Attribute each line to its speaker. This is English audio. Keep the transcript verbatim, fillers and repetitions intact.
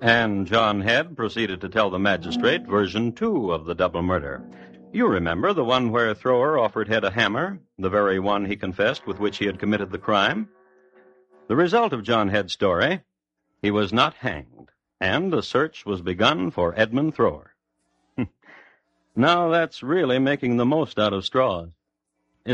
Speaker 1: And John Head proceeded to tell the magistrate version two of the double murder. You remember the one where Thrower offered Head a hammer, the very one he confessed with which he had committed the crime? The result of John Head's story, he was not hanged, and a search was begun for Edmund Thrower. Now that's really making the most out of straws.